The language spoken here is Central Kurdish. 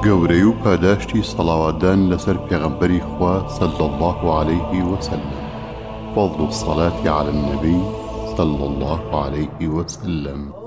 گەورەی و پاداشتی سەڵاواتدان لەسەر پێغەمبەری خوا صلى الله عليه وسلم. فضل الصلاة على النبي صلى الله عليه وسلم.